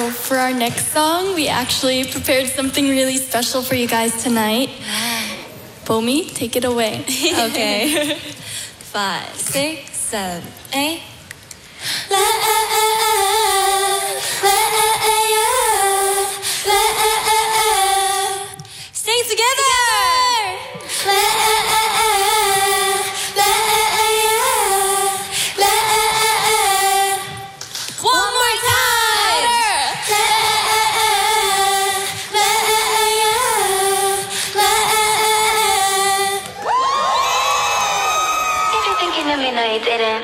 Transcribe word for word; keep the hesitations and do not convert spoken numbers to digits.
So for our next song, we actually prepared something really special for you guys tonight. Bomi, take it away. Okay. Five, six, seven, eight. La,